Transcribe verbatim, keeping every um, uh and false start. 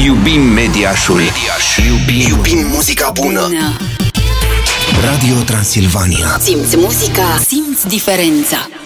Iubim Mediașul. Mediaș. Iubim, iubim muzica bună. bună. Radio Transilvania. Simți muzica, simți diferența.